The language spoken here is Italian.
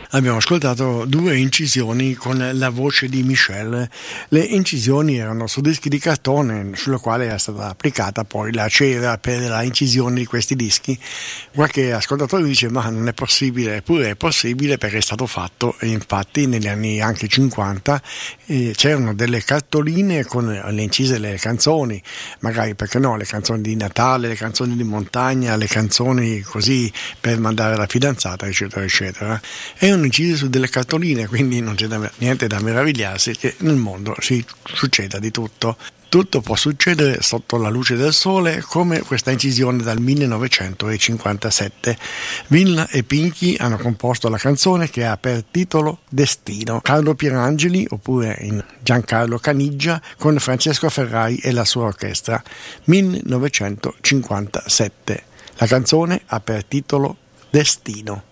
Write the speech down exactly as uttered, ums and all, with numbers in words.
Abbiamo ascoltato due incisioni con la voce di Michel. Le incisioni erano su dischi di cartone sulla quale era stata applicata poi la cera per la incisione di questi dischi. Qualche ascoltatore dice ma non è possibile, eppure è possibile perché è stato fatto, e infatti negli anni anche cinquanta eh, c'erano delle cartoline con le incise le canzoni, magari perché no, le canzoni di Natale, le canzoni di montagna, le canzoni così per mandare la fidanzata, eccetera eccetera. Erano incise su delle cartoline, quindi non c'è da, niente da meravigliarsi che nel mondo si succeda di tutto. Tutto può succedere sotto la luce del sole, come questa incisione dal millenovecentocinquantasette. Villa e Pinchi hanno composto la canzone che ha per titolo Destino. Carlo Pierangeli, oppure in Giancarlo Caniggia, con Francesco Ferrai e la sua orchestra. millenovecentocinquantasette. La canzone ha per titolo Destino.